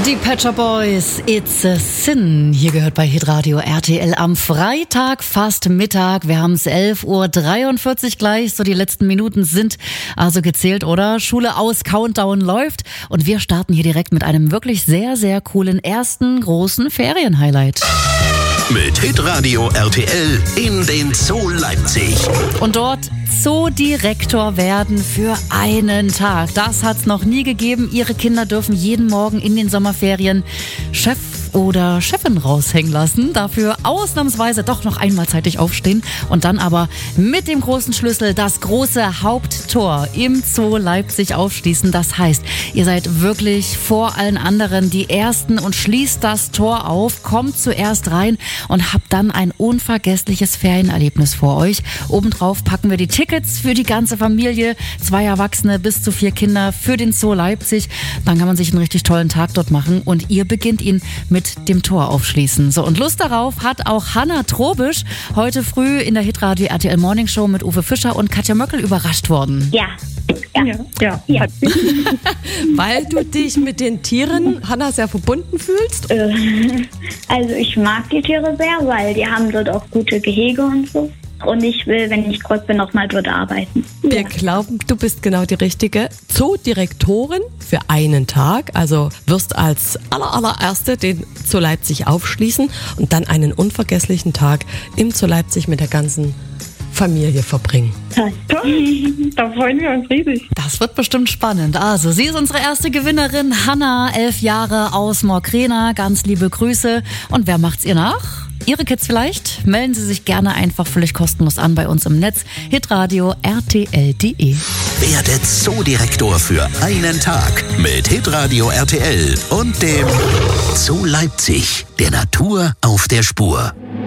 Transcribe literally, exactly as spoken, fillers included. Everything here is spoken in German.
Die Pet Shop Boys, It's a Sin. Hier gehört bei Hitradio R T L am Freitag, fast Mittag. Wir haben es elf Uhr dreiundvierzig gleich. So, die letzten Minuten sind also gezählt, oder? Schule aus, Countdown läuft. Und wir starten hier direkt mit einem wirklich sehr, sehr coolen ersten großen Ferienhighlight. Mit Hitradio R T L in den Zoo Leipzig. Und dort Zoodirektor werden für einen Tag. Das hat's noch nie gegeben. Ihre Kinder dürfen jeden Morgen in den Sommerferien Chef oder Chefin raushängen lassen. Dafür ausnahmsweise doch noch einmal zeitig aufstehen und dann aber mit dem großen Schlüssel das große Haupttor im Zoo Leipzig aufschließen. Das heißt, ihr seid wirklich vor allen anderen die Ersten und schließt das Tor auf, kommt zuerst rein und habt dann ein unvergessliches Ferienerlebnis vor euch. Obendrauf packen wir die Tickets für die ganze Familie, zwei Erwachsene bis zu vier Kinder für den Zoo Leipzig. Dann kann man sich einen richtig tollen Tag dort machen und ihr beginnt ihn mit dem Tor aufschließen. So, und Lust darauf hat auch Hanna Trobisch, heute früh in der Hitradio R T L Morning Show mit Uwe Fischer und Katja Möckel überrascht worden. Ja. Ja, ja. ja. Weil du dich mit den Tieren, Hanna, sehr verbunden fühlst? Also ich mag die Tiere sehr, weil die haben dort auch gute Gehege und so. Und ich will, wenn ich groß bin, noch mal dort arbeiten. Wir ja. glauben, du bist genau die richtige Zoodirektorin für einen Tag. Also wirst als aller, allererste den Zoo Leipzig aufschließen und dann einen unvergesslichen Tag im Zoo Leipzig mit der ganzen Familie verbringen. Da freuen wir uns riesig. Das wird bestimmt spannend. Also, sie ist unsere erste Gewinnerin, Hanna, elf Jahre aus Morkrena. Ganz liebe Grüße. Und wer macht's ihr nach? Ihre Kids vielleicht? Melden Sie sich gerne einfach völlig kostenlos an bei uns im Netz. Hitradio R T L punkt de. Werde Zoodirektor für einen Tag mit Hitradio R T L und dem Zoo Leipzig, der Natur auf der Spur.